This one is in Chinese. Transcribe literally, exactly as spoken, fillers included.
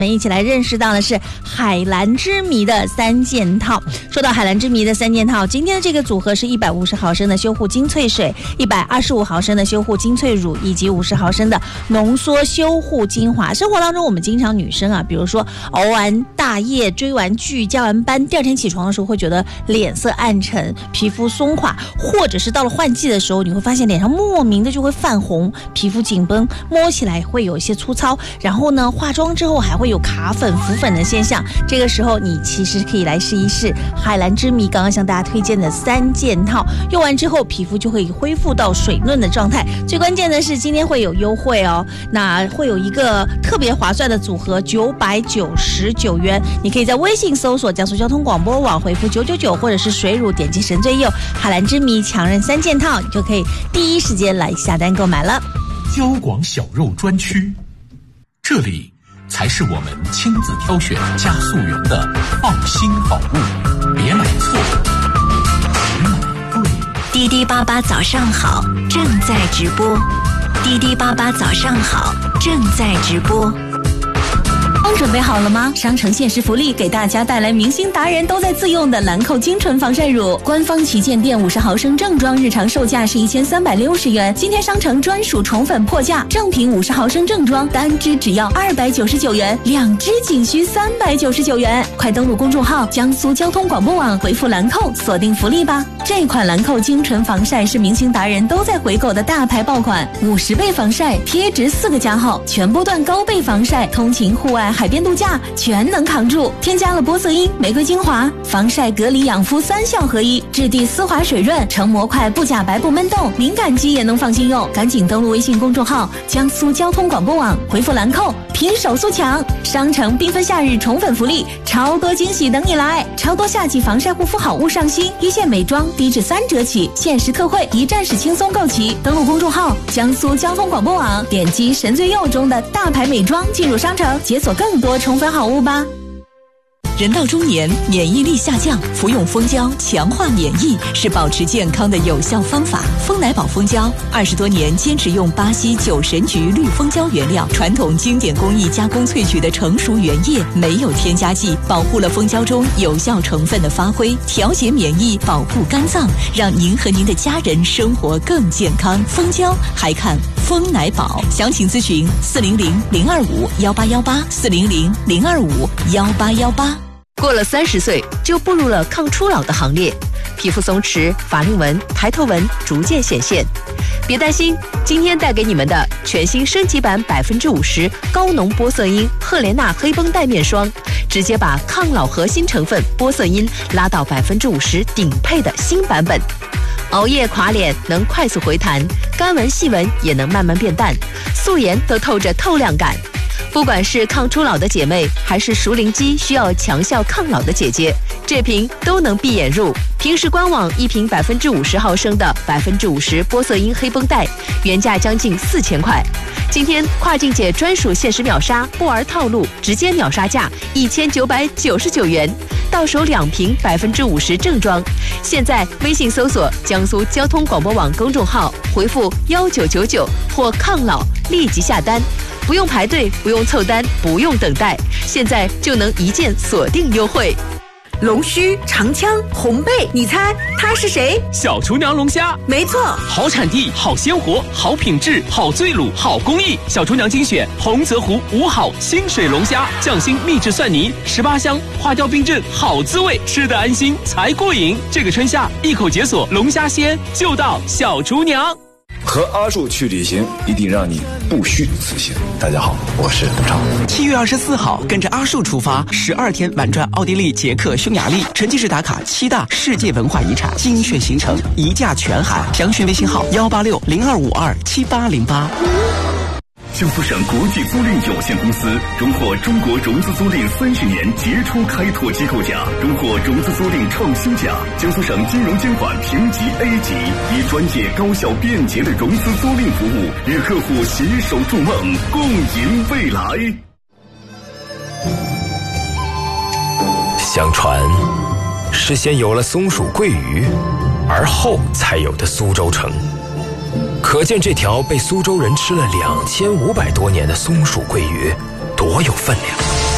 我们一起来认识到的是海蓝之谜的三件套。说到海蓝之谜的三件套，今天的这个组合是一百五十毫升的修护精粹水，一百二十五毫升的修护精粹乳，以及五十毫升的浓缩修护精华。生活当中我们经常女生啊，比如说熬完大夜、追完剧、加完班，第二天起床的时候会觉得脸色暗沉、皮肤松垮，或者是到了换季的时候，你会发现脸上莫名的就会泛红、皮肤紧绷，摸起来会有一些粗糙，然后呢化妆之后还会有卡粉、浮粉的现象。这个时候你其实可以来试一试海蓝之谜刚刚向大家推荐的三件套，用完之后皮肤就会恢复到水润的状态。最关键的是今天会有优惠哦，那会有一个特别划算的组合，九百九十九元。你可以在微信搜索江苏交通广播网，回复九九九，或者是水乳点击神最右海蓝之谜强韧三件套，你就可以第一时间来下单购买了。 交广小肉专区，这里才是我们亲自挑选加速员的放心好物，别买错，只买对。 滴滴八八早上好，正在直播。滴滴八八早上好，正在直播。 准备好了吗？商城限时福利给大家带来明星达人都在自用的兰蔻精纯防晒乳，官方旗舰店五十毫升正装日常售价是一千三百六十元，今天商城专属宠粉破价，正品五十毫升正装单支只要二百九十九元，两支仅需三百九十九元。快登录公众号江苏交通广播网，回复兰蔻锁定福利吧。这款兰蔻精纯防晒是明星达人都在回购的大牌爆款，五十倍防晒，贴值四个加号，全波段高倍防晒，通勤户外海边度假全能扛住。添加了玻色因、玫瑰精华，防晒隔离养肤三效合一，质地丝滑水润，成膜快，不假白不闷痘，敏感肌也能放心用。赶紧登录微信公众号江苏交通广播网，回复兰蔻拼手速抢。商城缤纷夏日宠粉福利，超多惊喜等你来，超多夏季防晒护肤好物上新，一线美妆低至三折起，限时特惠，一站式轻松购齐。登录公众号江苏交通广播网，点击神最右中的大牌美妆，进入商城解锁更多宠粉好物吧。 人到中年，免疫力下降，服用蜂胶强化免疫是保持健康的有效方法。蜂奶宝蜂胶二十多年坚持用巴西九神菊绿蜂胶原料，传统经典工艺加工萃取的成熟原液，没有添加剂，保护了蜂胶中有效成分的发挥，调节免疫，保护肝脏，让您和您的家人生活更健康。蜂胶还看蜂奶宝，详情咨询四零零零二五幺八幺八四零零零二五幺八幺八。 过了三十岁就步入了抗初老的行列，皮肤松弛、法令纹、抬头纹逐渐显现。别担心，今天带给你们的全新升级版百分之五十高浓玻色因赫莲娜黑绷带面霜，直接把抗老核心成分玻色因拉到百分之五十顶配的新版本。熬夜垮脸能快速回弹，干纹细纹也能慢慢变淡，素颜都透着透亮感。不管是抗初老的姐妹，还是熟龄肌需要强效抗老的姐姐，这瓶都能闭眼入。平时官网一瓶百分之五十毫升的百分之五十玻色因黑绷带，原价将近四千块。今天跨境姐专属限时秒杀布儿套路，直接秒杀价一千九百九十九元，到手两瓶百分之五十正装。现在微信搜索江苏交通广播网公众号，回复幺九九九或抗老，立即下单。不用排队，不用凑单，不用等待，现在就能一键锁定优惠。 龙须、长枪、红背，你猜他是谁？ 小厨娘龙虾， 没错， 好产地，好鲜活，好品质，好醉卤，好工艺。小厨娘精选洪泽湖五好清水龙虾，匠心秘制蒜泥，十八香，花雕冰镇，好滋味，吃得安心才过瘾。这个春夏，一口解锁龙虾鲜，就到小厨娘。 和阿树去旅行，一定让你不虚此行。大家好，我是董超。 七月二十四号，跟着阿树出发，十二天玩转奥地利、捷克、匈牙利，沉浸式打卡七大世界文化遗产，精选行程，一价全含。详询微信号幺八六零二五二七八零八。 江苏省国际租赁有限公司荣获中国融资租赁三十年杰出开拓机构奖，荣获融资租赁创新奖。江苏省金融监管评级 A 级，以专业、高效、便捷的融资租赁服务，与客户携手筑梦，共赢未来。 相传，是先有了松鼠桂鱼，而后才有的苏州城。可见这条被苏州人吃了两千五百多年的松鼠桂鱼多有分量。